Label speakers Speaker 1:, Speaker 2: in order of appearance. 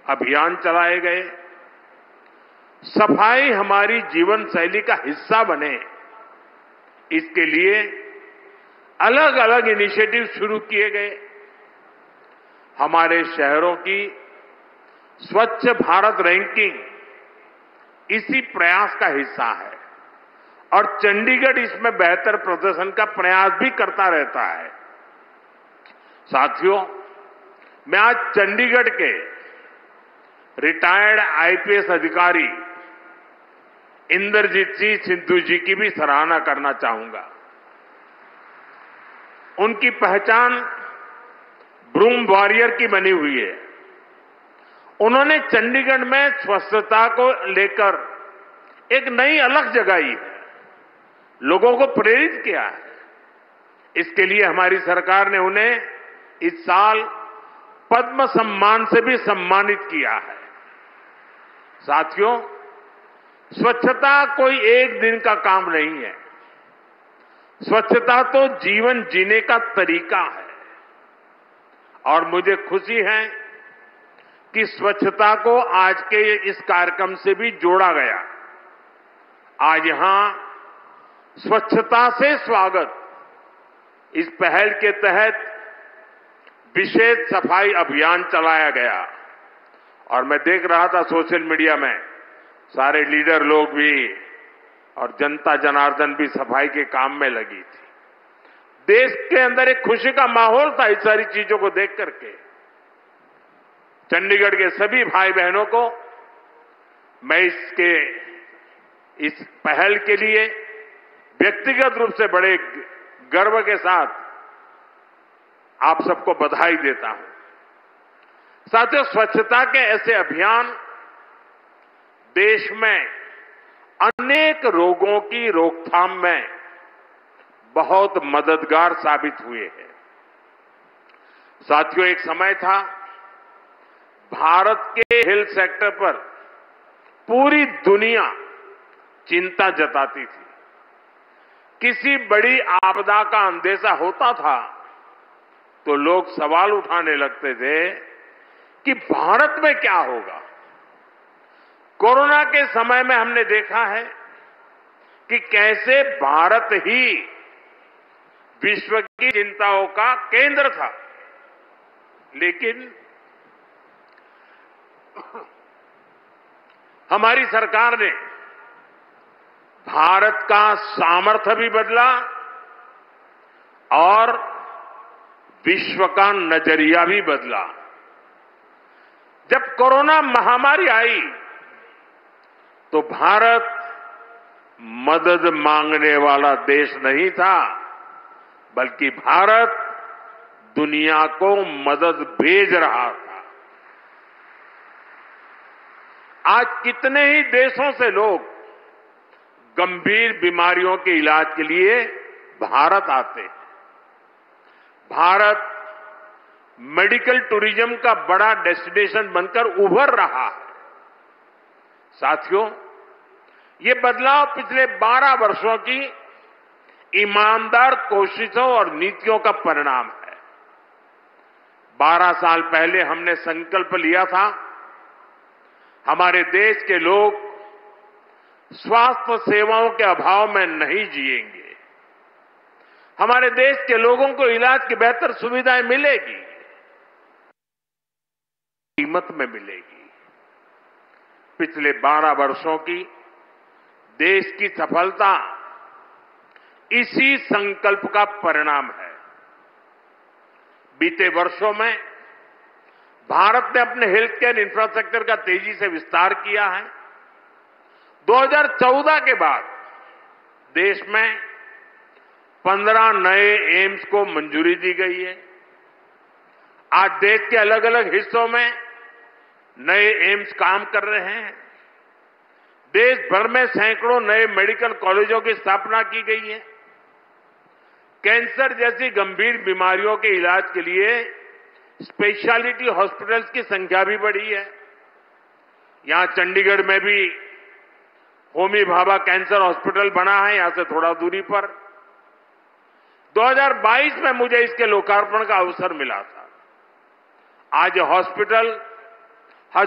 Speaker 1: अभियान चलाए गए। सफाई हमारी जीवन शैली का हिस्सा बने, इसके लिए अलग अलग इनिशिएटिव शुरू किए गए। हमारे शहरों की स्वच्छ भारत रैंकिंग इसी प्रयास का हिस्सा है और चंडीगढ़ इसमें बेहतर प्रदर्शन का प्रयास भी करता रहता है। साथियों, मैं आज चंडीगढ़ के रिटायर्ड आईपीएस अधिकारी इंद्रजीत सिंह सिद्धू जी की भी सराहना करना चाहूंगा। उनकी पहचान ब्रूम वॉरियर की बनी हुई है। उन्होंने चंडीगढ़ में स्वच्छता को लेकर एक नई अलग जगाई है, लोगों को प्रेरित किया है। इसके लिए हमारी सरकार ने उन्हें इस साल पद्म सम्मान से भी सम्मानित किया है। साथियों, स्वच्छता कोई एक दिन का काम नहीं है। स्वच्छता तो जीवन जीने का तरीका है और मुझे खुशी है कि स्वच्छता को आज के इस कार्यक्रम से भी जोड़ा गया। आज यहां स्वच्छता से स्वागत इस पहल के तहत विशेष सफाई अभियान चलाया गया और मैं देख रहा था सोशल मीडिया में सारे लीडर लोग भी और जनता जनार्दन भी सफाई के काम में लगी थी। देश के अंदर एक खुशी का माहौल था इस सारी चीजों को देख करके। चंडीगढ़ के सभी भाई बहनों को मैं इस पहल के लिए व्यक्तिगत रूप से बड़े गर्व के साथ आप सबको बधाई देता हूं। साथियों, स्वच्छता के ऐसे अभियान देश में अनेक रोगों की रोकथाम में बहुत मददगार साबित हुए हैं। साथियों, एक समय था भारत के हेल्थ सेक्टर पर पूरी दुनिया चिंता जताती थी। किसी बड़ी आपदा का अंदेशा होता था तो लोग सवाल उठाने लगते थे कि भारत में क्या होगा। कोरोना के समय में हमने देखा है कि कैसे भारत ही विश्व की चिंताओं का केंद्र था, लेकिन हमारी सरकार ने भारत का सामर्थ्य भी बदला और विश्व का नजरिया भी बदला। जब कोरोना महामारी आई तो भारत मदद मांगने वाला देश नहीं था, बल्कि भारत दुनिया को मदद भेज रहा था। आज कितने ही देशों से लोग गंभीर बीमारियों के इलाज के लिए भारत आते हैं। भारत मेडिकल टूरिज्म का बड़ा डेस्टिनेशन बनकर उभर रहा है। साथियों, ये बदलाव पिछले 12 वर्षों की ईमानदार कोशिशों और नीतियों का परिणाम है। 12 साल पहले हमने संकल्प लिया था, हमारे देश के लोग स्वास्थ्य सेवाओं के अभाव में नहीं जिएंगे। हमारे देश के लोगों को इलाज की बेहतर सुविधाएं मिलेगी, कीमत में मिलेगी। पिछले 12 वर्षों की देश की सफलता इसी संकल्प का परिणाम है। बीते वर्षों में भारत ने अपने हेल्थ केयर इंफ्रास्ट्रक्चर का तेजी से विस्तार किया है। 2014 के बाद देश में 15 नए एम्स को मंजूरी दी गई है। आज देश के अलग अलग हिस्सों में नए एम्स काम कर रहे हैं। देश भर में सैकड़ों नए मेडिकल कॉलेजों की स्थापना की गई है। कैंसर जैसी गंभीर बीमारियों के इलाज के लिए स्पेशलिटी हॉस्पिटल्स की संख्या भी बढ़ी है। यहां चंडीगढ़ में भी होमी भाभा कैंसर हॉस्पिटल बना है, यहां से थोड़ा दूरी पर। 2022 में मुझे इसके लोकार्पण का अवसर मिला था। आज हॉस्पिटल